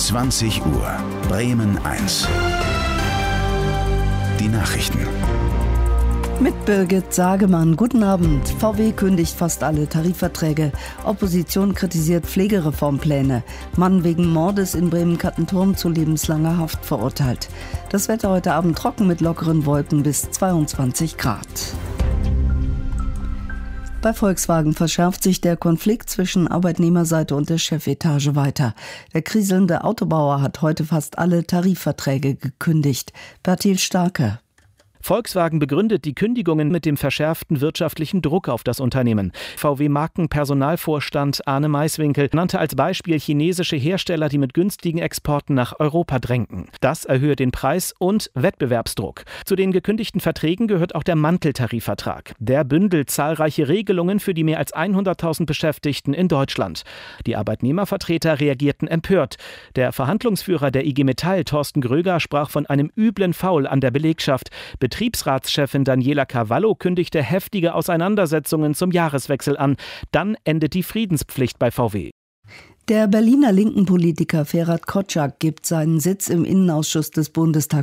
20 Uhr, Bremen 1. Die Nachrichten. Mit Birgit Sagemann. Guten Abend. VW kündigt fast alle Tarifverträge. Opposition kritisiert Pflegereformpläne. Mann wegen Mordes in Bremen-Kattenturm zu lebenslanger Haft verurteilt. Das Wetter heute Abend trocken mit lockeren Wolken bis 22 Grad. Bei Volkswagen verschärft sich der Konflikt zwischen Arbeitnehmerseite und der Chefetage weiter. Der kriselnde Autobauer hat heute fast alle Tarifverträge gekündigt. Bertil Starke. Volkswagen begründet die Kündigungen mit dem verschärften wirtschaftlichen Druck auf das Unternehmen. VW-Markenpersonalvorstand Arne Maiswinkel nannte als Beispiel chinesische Hersteller, die mit günstigen Exporten nach Europa drängten. Das erhöhe den Preis und Wettbewerbsdruck. Zu den gekündigten Verträgen gehört auch der Manteltarifvertrag. Der bündelt zahlreiche Regelungen für die mehr als 100.000 Beschäftigten in Deutschland. Die Arbeitnehmervertreter reagierten empört. Der Verhandlungsführer der IG Metall, Thorsten Gröger, sprach von einem üblen Foul an der Belegschaft. Betriebsratschefin Daniela Cavallo kündigte heftige Auseinandersetzungen zum Jahreswechsel an. Dann endet die Friedenspflicht bei VW. Der Berliner linken Politiker Ferhat Kotschak gibt seinen Sitz im Innenausschuss des Bundestags